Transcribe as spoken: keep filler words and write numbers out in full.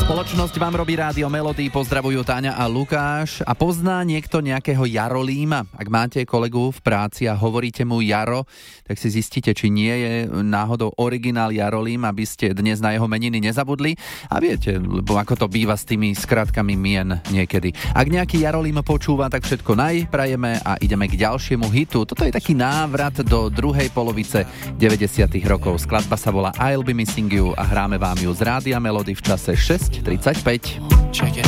Spoločnosť vám robí Rádio Melody, pozdravujú Táňa a Lukáš. A pozná niekto nejakého Jarolíma? Ak máte kolegu v práci a hovoríte mu Jaro, tak si zistíte, či nie je náhodou originál Jarolím, aby ste dnes na jeho meniny nezabudli. A viete, lebo ako to býva s tými skratkami mien niekedy. Ak nejaký Jarolím počúva, tak všetko naj, prajeme a ideme k ďalšiemu hitu. Toto je taký návrat do druhej polovice deväťdesiatych rokov. Skladba sa volá I'll Be Missing You a hráme vám ju z Rádia Melody v čase šesť tridsaťpäť.